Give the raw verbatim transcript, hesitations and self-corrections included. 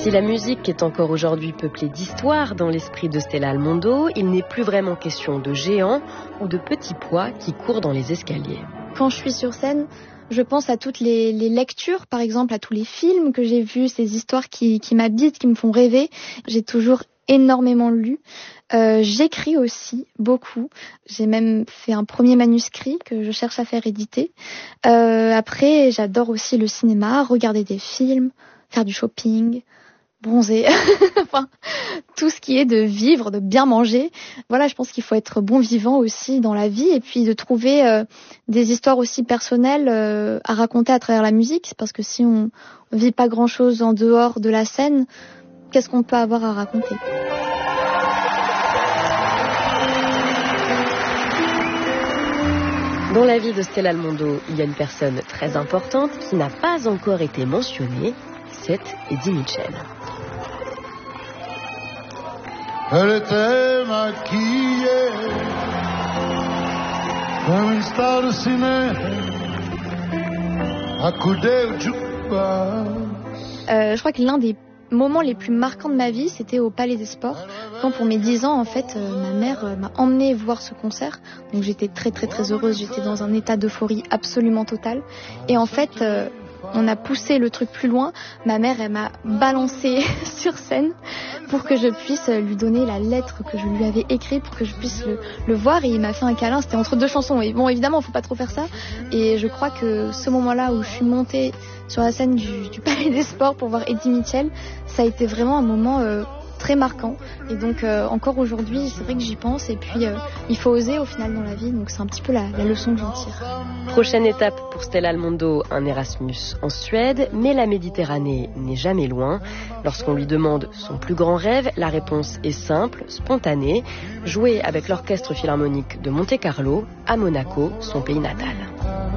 Si la musique est encore aujourd'hui peuplée d'histoire dans l'esprit de Stella Almondo, il n'est plus vraiment question de géants ou de petits pois qui courent dans les escaliers. Quand je suis sur scène, je pense à toutes les, les lectures, par exemple, à tous les films que j'ai vus, ces histoires qui, qui m'habitent, qui me font rêver. J'ai toujours énormément lu. Euh, j'écris aussi beaucoup. J'ai même fait un premier manuscrit que je cherche à faire éditer. Euh, après, j'adore aussi le cinéma, regarder des films, faire du shopping, bronzer, enfin tout ce qui est de vivre, de bien manger. Voilà, je pense qu'il faut être bon vivant aussi dans la vie et puis de trouver euh, des histoires aussi personnelles euh, à raconter à travers la musique, parce que si on vit pas grand-chose en dehors de la scène, qu'est-ce qu'on peut avoir à raconter ? Dans la vie de Stella Almondo, il y a une personne très importante qui n'a pas encore été mentionnée, c'est Eddie Mitchell. Elle était maquillée comme une star de ciné, accoudée au jukebox. Euh, je crois que l'un des moments les plus marquants de ma vie, c'était au Palais des Sports, quand pour mes dix ans, en fait, euh, ma mère euh, m'a emmenée voir ce concert. Donc j'étais très très très heureuse, j'étais dans un état d'euphorie absolument total. Et en fait, euh, on a poussé le truc plus loin. Ma mère, elle m'a balancée sur scène pour que je puisse lui donner la lettre que je lui avais écrite, pour que je puisse le, le voir. Et il m'a fait un câlin, c'était entre deux chansons. Et bon, évidemment, faut pas trop faire ça. Et je crois que ce moment-là où je suis montée sur la scène du, du Palais des Sports pour voir Eddie Mitchell, ça a été vraiment un moment euh, très marquant. Et donc euh, encore aujourd'hui, c'est vrai que j'y pense. Et puis euh, il faut oser au final dans la vie. Donc c'est un petit peu la, la leçon que j'en tire. Prochaine étape pour Stella Almondo, un Erasmus en Suède, mais la Méditerranée n'est jamais loin. Lorsqu'on lui demande son plus grand rêve, la réponse est simple, spontanée, jouer avec l'Orchestre Philharmonique de Monte-Carlo à Monaco, son pays natal.